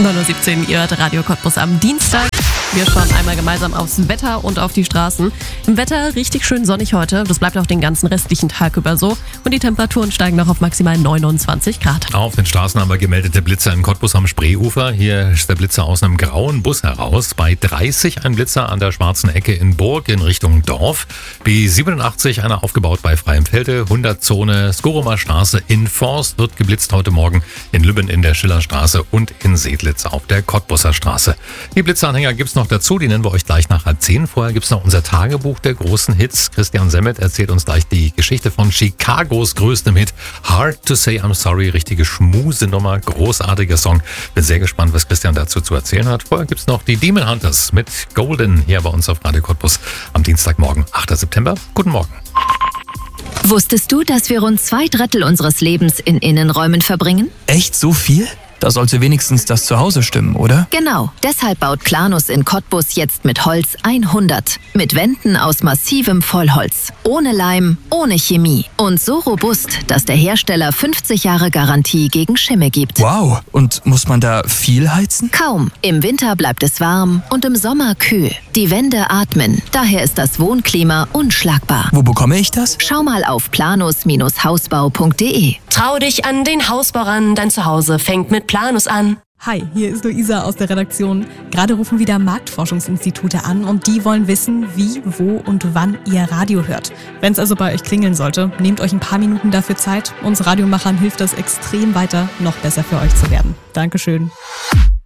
9:17 Uhr, ihr hört Radio Cottbus am Dienstag. Wir schauen einmal gemeinsam aufs Wetter und auf die Straßen. Im Wetter richtig schön sonnig heute. Das bleibt auch den ganzen restlichen Tag über so. Und die Temperaturen steigen noch auf maximal 29 Grad. Auf den Straßen haben wir gemeldete Blitzer in Cottbus am Spreeufer. Hier ist der Blitzer aus einem grauen Bus heraus. Bei 30 ein Blitzer an der schwarzen Ecke in Burg in Richtung Dorf. B87 einer aufgebaut bei Freienfelde. 100-Zone Skoromer Straße in Forst wird geblitzt heute Morgen. In Lübben in der Schillerstraße und in Sedlitz auf der Cottbuser Straße. Die Blitzeranhänger gibt's noch dazu, die nennen wir euch gleich nach 10. Vorher gibt's noch unser Tagebuch der großen Hits. Christian Semmet erzählt uns gleich die Geschichte von Chicagos größtem Hit. Hard to Say I'm Sorry, richtige Schmusenummer, großartiger Song. Bin sehr gespannt, was Christian dazu zu erzählen hat. Vorher gibt's noch die Demon Hunters mit Golden hier bei uns auf Radio Cottbus am Dienstagmorgen, 8. September. Guten Morgen. Wusstest du, dass wir rund 2/3 unseres Lebens in Innenräumen verbringen? Echt so viel? Da sollte wenigstens das Zuhause stimmen, oder? Genau. Deshalb baut Planus in Cottbus jetzt mit Holz 100. Mit Wänden aus massivem Vollholz. Ohne Leim, ohne Chemie. Und so robust, dass der Hersteller 50 Jahre Garantie gegen Schimmel gibt. Wow. Und muss man da viel heizen? Kaum. Im Winter bleibt es warm und im Sommer kühl. Die Wände atmen. Daher ist das Wohnklima unschlagbar. Wo bekomme ich das? Schau mal auf planus-hausbau.de. Trau dich an den Hausbau ran, dein Zuhause fängt mit Planus an. Hi, hier ist Luisa aus der Redaktion. Gerade rufen wieder Marktforschungsinstitute an und die wollen wissen, wie, wo und wann ihr Radio hört. Wenn es also bei euch klingeln sollte, nehmt euch ein paar Minuten dafür Zeit. Uns Radiomachern hilft das extrem weiter, noch besser für euch zu werden. Dankeschön.